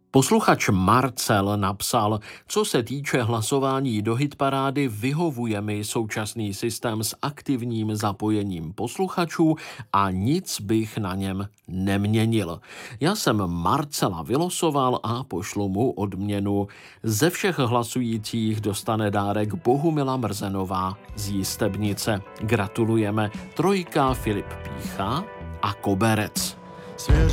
Posluchač Marcel napsal, co se týče hlasování do hitparády, vyhovuje mi současný systém s aktivním zapojením posluchačů a nic bych na něm neměnil. Já jsem Marcela vylosoval a pošlu mu odměnu. Ze všech hlasujících dostane dárek Bohumila Mrzenová z Jistebnice. Gratulujeme Trojka, Filip Pícha a Koberec.